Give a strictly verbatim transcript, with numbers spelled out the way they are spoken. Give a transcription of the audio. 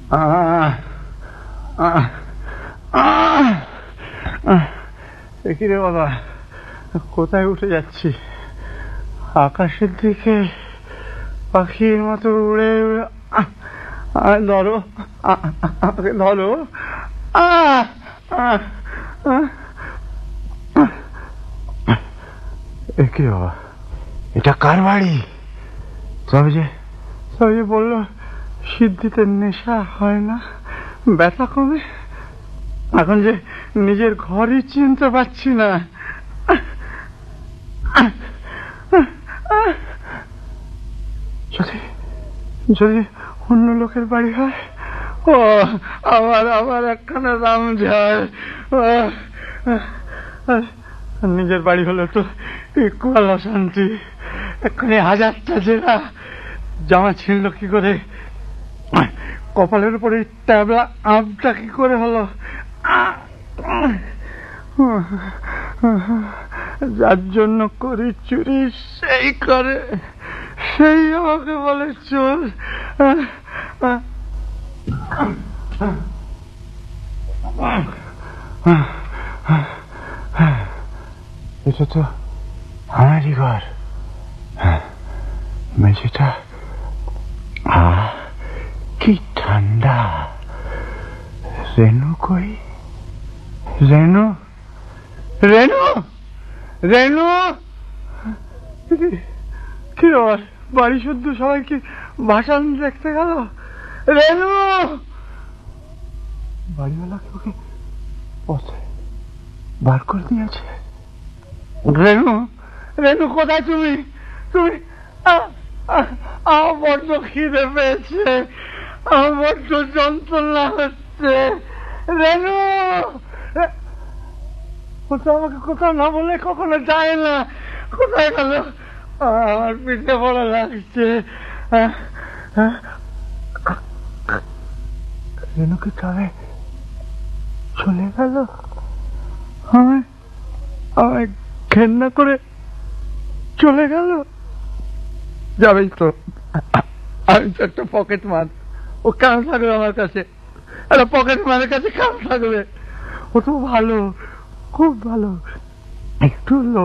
কিরে বাবা, কোথায় উঠে যাচ্ছি? আকাশের দিকে পাখির মতো উড়ে উড়ে। ধরো ধরো। কি বাবা, এটা কার বাড়ি? তবে যে তবে যে বললো সিদ্ধিতে নেশা হয় না, ব্যথা কমে। এখন যে নিজের ঘরই চিনতে পারছি না। যদি যদি অন্য লোকের বাড়ি হয়, ও আবার আবার একখানা রামঝাড়। নিজের বাড়ি হলে তো ইকুয়াল অশান্তি। এক্ষুনি হাজারটা জেলা। জামা ছিনল কি করে? কপালের উপরে ট্যাবলা আবটা কি করে হলো? যার জন্য করি চুরি সেই করে, সেই আমাকে বলে চোর। এটা তো আমারই ঘর। মেঝেটা কি ঠান্ডা। রেনু কই? রেনু রেনু রেনু কি ব্যাপার? বাড়ি শুদ্ধ সবাই কি ভাসান দেখতে গেল? রেনু! বাড়িওয়ালাকে ওকে পথে বার করে দিয়েছে। রেনু, রেনু কোথায় তুমি? তুমি আমার বড্ড খিদে পেয়েছে, আমার বড্ড যন্ত্রণা হচ্ছে। রেনু! আমাকে কোথাও না বলে কখনো যায় না। কোথায় গেল? আমার পিঠে পড়া লাগছে। রেনু কি তবে চলে গেল? আমায় আমায় ঘেন্না করে চলে গেল? যাবেই তো। আমি তো একটা পকেট মার। ও কেন থাকবে আমার কাছে? একটা পকেট মারের কাছে কেন থাকবে? ও তো ভালো, খুব ভালো। একটু